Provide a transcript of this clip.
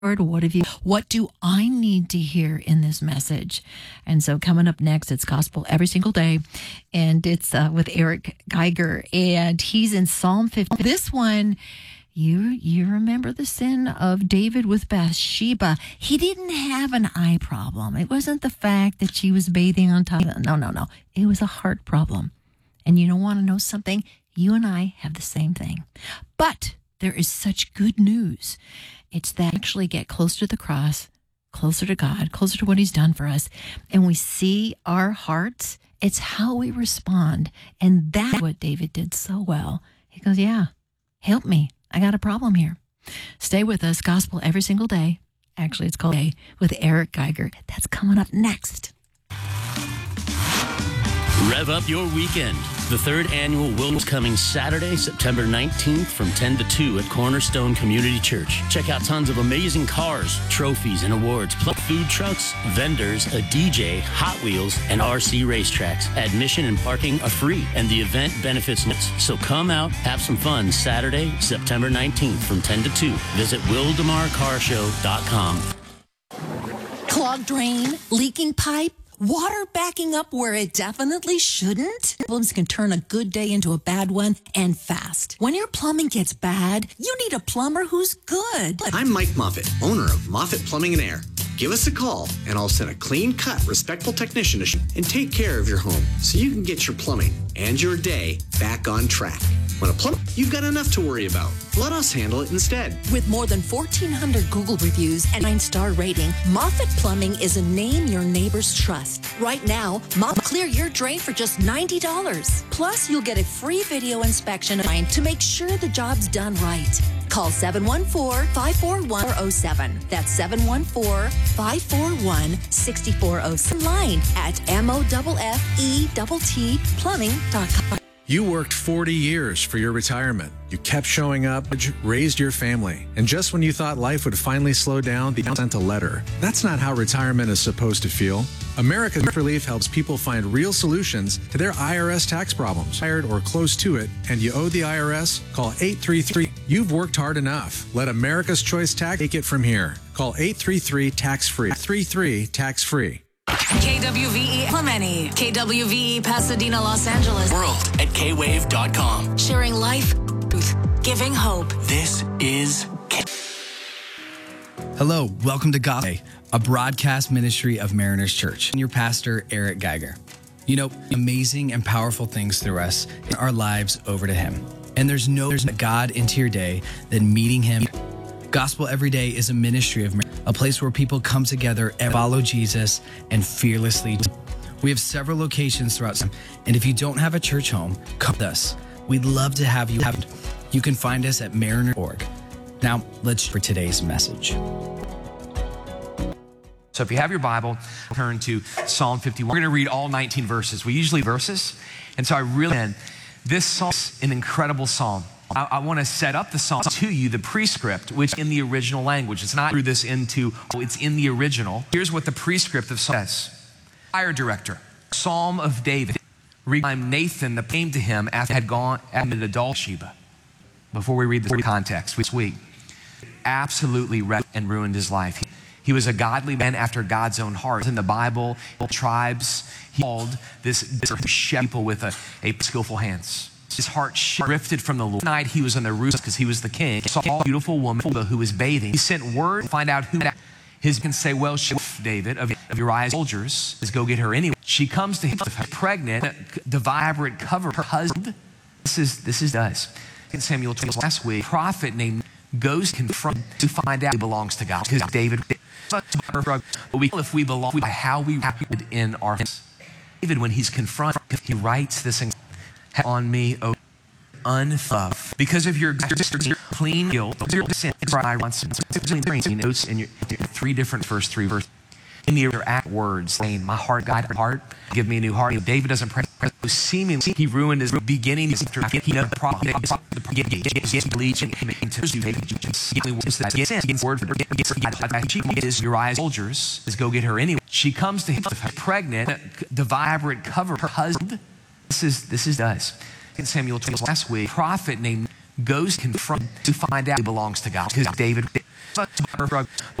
Lord, what do I need to hear in this message? And so coming up next, it's Gospel Every Single Day, and it's with Eric Geiger, and he's in Psalm 50. This one, you remember the sin of David with Bathsheba. He didn't have an eye problem. It wasn't the fact that she was bathing on top of it. No. It was a heart problem. And you don't want to know something? You and I have the same thing. But there is such good news. It's that we actually get closer to the cross, closer to God, closer to what he's done for us, and we see our hearts. It's how we respond. And that's what David did so well. He goes, yeah, help me. I got a problem here. Stay with us. Gospel Every Single Day. Actually, it's called Day with Eric Geiger. That's coming up next. Rev up your weekend. The third annual Wilderness coming Saturday, September 19th from 10 to 2 at Cornerstone Community Church. Check out tons of amazing cars, trophies, and awards, plus food trucks, vendors, a DJ, Hot Wheels, and RC racetracks. Admission and parking are free, and the event benefits listeners. So come out, have some fun Saturday, September 19th from 10 to 2. Visit WildemarCarshow.com. Clogged drain, leaking pipe, water backing up where it definitely shouldn't? Problems can turn a good day into a bad one, and fast. When your plumbing gets bad, you need a plumber who's good. I'm Mike Moffitt, owner of Moffitt Plumbing and Air. Give us a call, and I'll send a clean-cut, respectful technician and take care of your home so you can get your plumbing and your day back on track. When a plumber, you've got enough to worry about. Let us handle it instead. With more than 1,400 Google reviews and 9-star rating, Moffitt Plumbing is a name your neighbors trust. Right now, clear your drain for just $90. Plus, you'll get a free video inspection to make sure the job's done right. Call 714-541-407. That's 714-541-6407. Online at MOFFETT plumbing.com. You worked 40 years for your retirement. You kept showing up, raised your family. And just when you thought life would finally slow down, they sent a letter. That's not how retirement is supposed to feel. America's Relief helps people find real solutions to their IRS tax problems. Hired or close to it, and you owe the IRS? Call 833. You've worked hard enough. Let America's Choice Tax take it from here. Call 833-TAX-FREE. 833-TAX-FREE. KWVE Clementi, KWVE Pasadena, Los Angeles. World at kwave.com. Sharing life, truth, giving hope. This is Hello, welcome to Gospel, a broadcast ministry of Mariners Church. And your pastor, Eric Geiger. You know, amazing and powerful things through us in our lives over to him. And there's no God into your day than meeting him. Gospel Every Day is a ministry of a place where people come together and follow Jesus and fearlessly. We have several locations throughout, and if you don't have a church home, come with us. We'd love to have you. You can find us at mariner.org. Now, let's for today's message. So if you have your Bible, turn to Psalm 50. We're going to read all 19 verses. We usually verses, and so this psalm is an incredible psalm. I want to set up the psalm to you, the prescript, which in the original language. It's not through this it's in the original. Here's what the prescript of psalm says. Choir director, Psalm of David. I'm Nathan that came to him after had gone and adult Sheba. Before we read the context, we absolutely wrecked and ruined his life. He was a godly man after God's own heart. In the Bible, tribes, he called this people with a skillful hands. His heart drifted from the Lord. Night he was on the roof because he was the king. He saw a beautiful woman who was bathing. He sent word to find out who his can say, well, she David of Uriah's soldiers is go get her anyway. She comes to him pregnant, the vibrant cover her husband. This is does. In Samuel 12 last week, a prophet named goes confront to find out he belongs to God because David. If we belong by how we acted in our David when he's confronted, he writes this on me, O unlove, because of your clean guilt, your sin, notes in your three different first three verses. In the act words, saying, my heart, God, heart, give me a new heart. David doesn't pray. Seemingly, he ruined his beginning after he know the problem. Uriah's soldiers is go get her anyway. She comes to him pregnant, the vibrant cover her husband. This is us. In Samuel 12 last week, a prophet named goes confront to find out he belongs to God because David